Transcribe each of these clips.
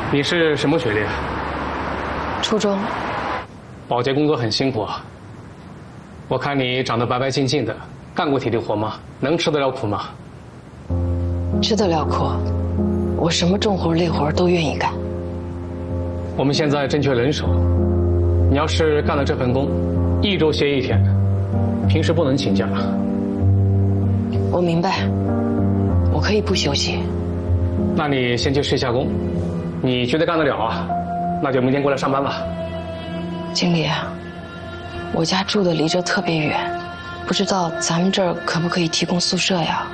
你是什么学历啊？ 初中。 保洁工作很辛苦啊。我看你长得白白净净的，干过体力活吗？能吃得了苦吗？ 吃得了苦，我什么重活累活都愿意干。 我们现在正缺人手，你要是干了这份工，1周歇1天，平时不能请假。 我明白，我可以不休息。 那你先去试一下工，你觉得干得了啊？那就明天过来上班吧。 经理，我家住的离这特别远，不知道咱们这儿可不可以提供宿舍呀？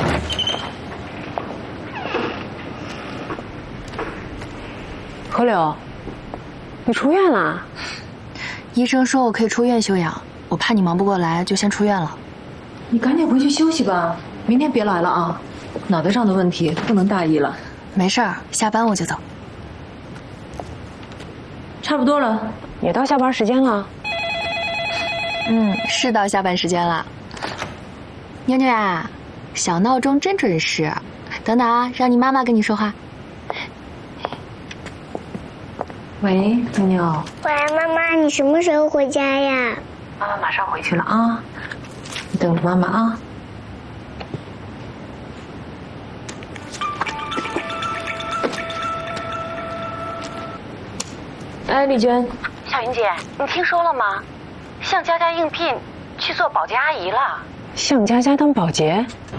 何柳，你出院了？ 医生说我可以出院休养，我怕你忙不过来，就先出院了。 你赶紧回去休息吧，明天别来了啊！脑袋上的问题不能大意了。 没事儿，下班我就走。 差不多了，也到下班时间了。 是到下班时间了。妞妞啊，小闹钟真准时。等等啊，让你妈妈跟你说话。 喂，妞妞。 喂，妈妈，你什么时候回家呀？ 妈妈马上回去了啊，你等着妈妈啊。哎，丽娟， 小云姐，你听说了吗？向佳佳应聘去做保洁阿姨了。 向佳佳当保洁？